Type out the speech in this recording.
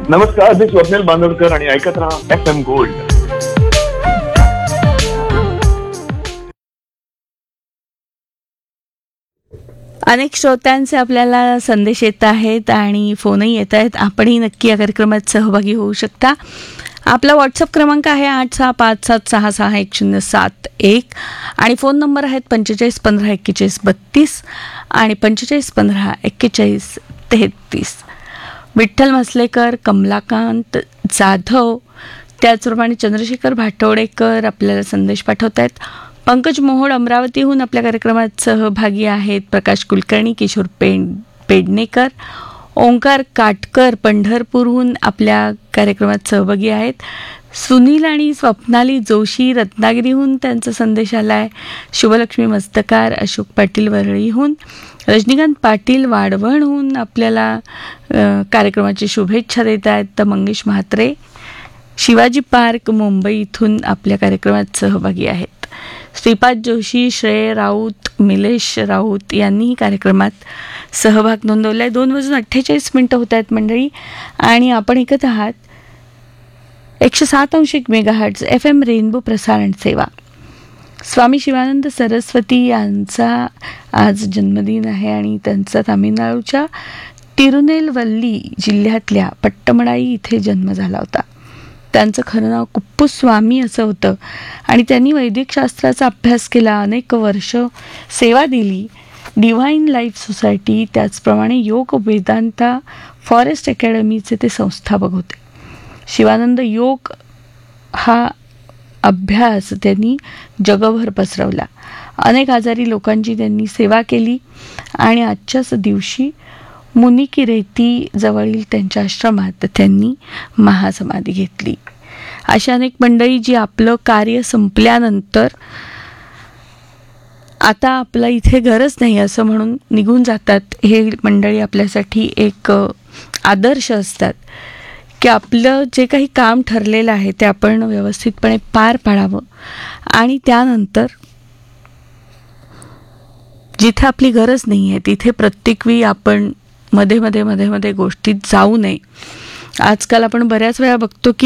नमस्कार, मी स्वप्नील बांदोडकर आणि ऐकत राहा FM गोल्ड. अनेक श्रोत्यांचे आपल्याला संदेश येत आहेत आणि फोनही येत आहेत. आपणही नक्की या कार्यक्रमात सहभागी होऊ शकता. आपला व्हॉट्सअप क्रमांक आहे 8657661071 आणि फोन नंबर आहेत 45154132 आणि 45154133. विठ्ठल मसलेकर, कमलाकांत जाधव, त्याचप्रमाणे चंद्रशेखर भाटवडेकर आपल्याला संदेश पाठवत आहेत. पंकज मोहोळ अमरावतीहून आपल्या कार्यक्रमात सहभागी आहेत. प्रकाश कुलकर्णी, किशोर पेडणेकर, ओंकार काटकर पंढरपूरहून आपल्या कार्यक्रमात सहभागी आहेत. सुनील आणि स्वप्नाली जोशी रत्नागिरीहून त्यांचा संदेश आला आहे. शुभलक्ष्मी मस्तकार अशोक पाटील वरळीहून, रजनीकांत पाटील वाढवणहून आपल्याला कार्यक्रमाची शुभेच्छा देत आहेत. तर मंगेश म्हात्रे शिवाजी पार्क मुंबई इथून आपल्या कार्यक्रमात सहभागी आहेत. श्रीपाद जोशी, श्रेय राऊत, मिलेश राऊत यांनीही कार्यक्रमात सहभाग नोंदवला आहे. 2:48 होत आहेत मंडळी आणि आपण ऐकत आहात 107.1 मेगाहर्ट्झ FM रेनबो प्रसारण सेवा. स्वामी शिवानंद सरस्वती यांचा आज जन्मदिन आहे आणि त्यांचा तामिळनाडूच्या तिरुनेलवल्ली जिल्ह्यातल्या पट्टमडाई इथे जन्म झाला होता. त्यांचं खरं नाव कुप्पुस्वामी असं होतं आणि त्यांनी वैदिक शास्त्राचा अभ्यास केला. अनेक वर्ष सेवा दिली. डिव्हाइन लाईफ सोसायटी, त्याचप्रमाणे योग वेदांता फॉरेस्ट अकॅडमीचे ते संस्थापक होते. शिवानंद योग हा अभ्यास त्यांनी जगभर पसरवला. अनेक आजारी लोकांची त्यांनी सेवा केली आणि आजच्याच दिवशी मुनिकिरेती जवळील त्यांच्या आश्रमात त्यांनी महासमाधी घेतली. अशा अनेक मंडळी जी आपलं कार्य संपल्यानंतर आता आपला इथे गरज नाही असं म्हणून निघून जातात. हे मंडळी आपल्यासाठी एक आदर्श असतात की आपलं जे काही काम ठरलेलं आहे ते आपण व्यवस्थितपणे पार पाडावं आणि त्यानंतर जिथे आपली गरज नाही आहे तिथे प्रत्येक वेळी आपण मध्ये गोष्टीत जाऊ नये. आजकाल आपण बऱ्याच वेळा बघतो की